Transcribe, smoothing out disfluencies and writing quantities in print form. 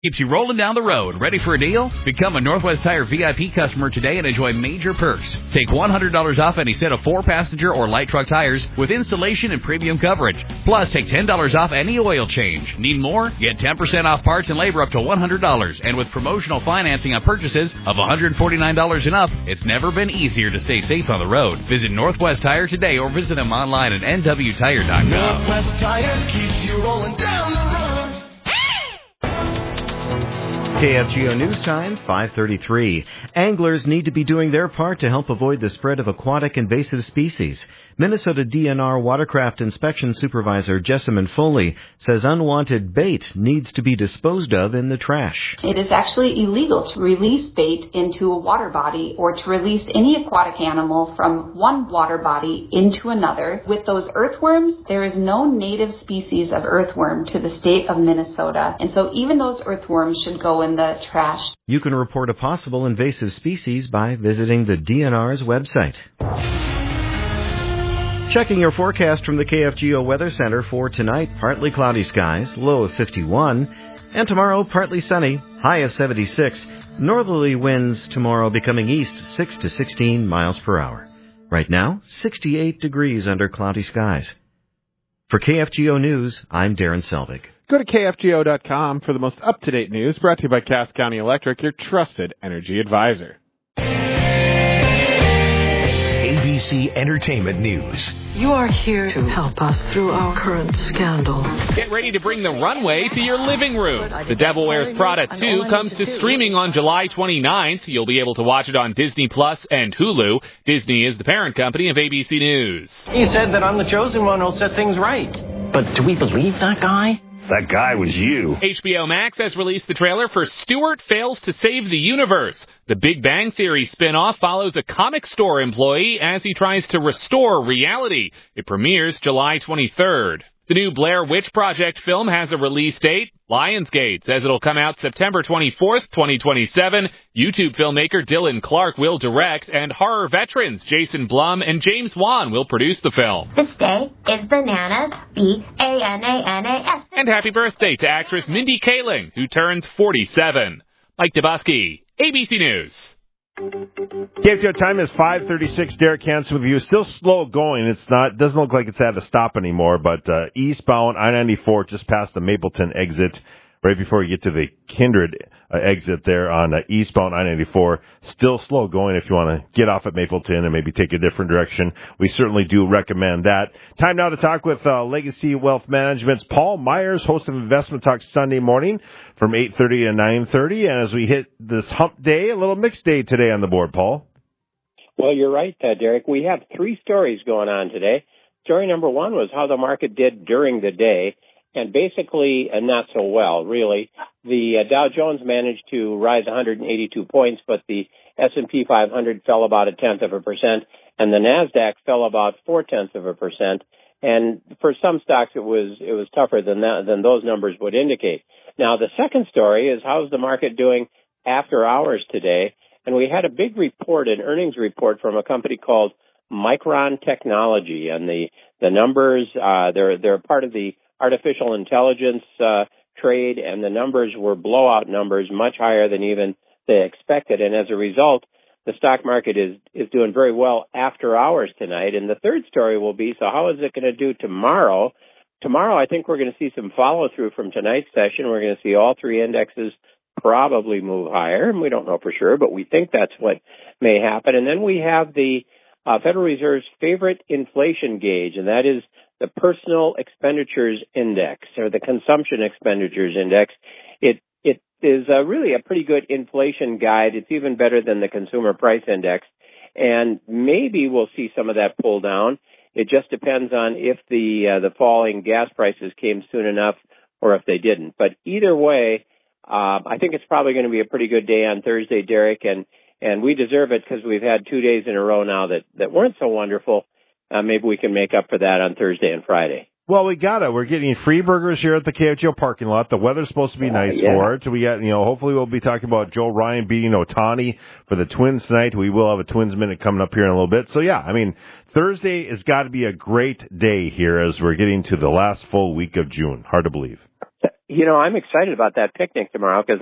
Keeps you rolling down the road. Ready for a deal? Become a Northwest Tire VIP customer today and enjoy major perks. Take $100 off any set of 4-passenger or light truck tires with installation and premium coverage. Plus, take $10 off any oil change. Need more? Get 10% off parts and labor up to $100. And with promotional financing on purchases of $149 and up, it's never been easier to stay safe on the road. Visit Northwest Tire today or visit them online at nwtire.com. Northwest Tire keeps you rolling down the road. KFGO News Time, 5:33. Anglers need to be doing their part to help avoid the spread of aquatic invasive species. Minnesota DNR Watercraft Inspection Supervisor Jessamine Foley says unwanted bait needs to be disposed of in the trash. It is actually illegal to release bait into a water body or to release any aquatic animal from one water body into another. With those earthworms, there is no native species of earthworm to the state of Minnesota, and so even those earthworms should go in the trash. You can report a possible invasive species by visiting the DNR's website. Checking your forecast from the KFGO Weather Center for tonight, partly cloudy skies, low of 51, and tomorrow partly sunny, high of 76. Northerly winds tomorrow becoming east 6 to 16 miles per hour. Right now, 68 degrees under cloudy skies. For KFGO News, I'm Darren Selvig. Go to KFGO.com for the most up-to-date news, brought to you by Cass County Electric, your trusted energy advisor. ABC Entertainment News. You are here to help us through our current scandal. Get ready to bring the runway to your living room. The Devil Wears Prada 2 comes to streaming on July 29th. You'll be able to watch it on Disney Plus and Hulu. Disney is the parent company of ABC News. He said that I'm the chosen one who'll set things right. But do we believe that guy? That guy was you. HBO Max has released the trailer for Stewart Fails to Save the Universe. The Big Bang Theory spin-off follows a comic store employee as he tries to restore reality. It premieres July 23rd. The new Blair Witch Project film has a release date. Lionsgate says it'll come out September 24th, 2027. YouTube filmmaker Dylan Clark will direct, and horror veterans Jason Blum and James Wan will produce the film. This day is Bananas, Bananas. And happy birthday to actress Mindy Kaling, who turns 47. Mike Dubosky, ABC News. KFGO time is 5:36. Derek Hansen with you. Still slow going. Doesn't look like it's at a stop anymore, but eastbound I-94 just past the Mapleton exit, right before you get to the Kindred exit there on eastbound I-94. Still slow going if you want to get off at Mapleton and maybe take a different direction. We certainly do recommend that. Time now to talk with Legacy Wealth Management's Paul Myers, host of Investment Talk Sunday morning from 8:30 to 9:30. And as we hit this hump day, a little mixed day today on the board, Paul. Well, you're right, Derek. We have three stories going on today. Story number one was how the market did during the day. And basically, not so well, really. The Dow Jones managed to rise 182 points, but the S&P 500 fell about 0.1%, and the Nasdaq fell about 0.4%. And for some stocks, it was tougher than those numbers would indicate. Now, the second story is how's the market doing after hours today? And we had a big report, an earnings report from a company called Micron Technology, and the numbers they're part of the artificial intelligence trade, and the numbers were blowout numbers, much higher than even they expected. And as a result, the stock market is doing very well after hours tonight. And the third story will be, so how is it going to do tomorrow? Tomorrow, I think we're going to see some follow-through from tonight's session. We're going to see all three indexes probably move higher, and we don't know for sure, but we think that's what may happen. And then we have the Federal Reserve's favorite inflation gauge, and that is the Personal Expenditures Index, or the Consumption Expenditures Index. It is really a pretty good inflation guide. It's even better than the Consumer Price Index, and maybe we'll see some of that pull down. It just depends on if the falling gas prices came soon enough or if they didn't. But either way, I think it's probably going to be a pretty good day on Thursday, Derek, and we deserve it because we've had 2 days in a row now that weren't so wonderful. Maybe we can make up for that on Thursday and Friday. Well, we got it. We're getting free burgers here at the KFGO parking lot. The weather's supposed to be nice for it. So we got, hopefully we'll be talking about Joe Ryan beating Ohtani for the Twins tonight. We will have a Twins Minute coming up here in a little bit. So yeah, Thursday has got to be a great day here as we're getting to the last full week of June. Hard to believe. I'm excited about that picnic tomorrow because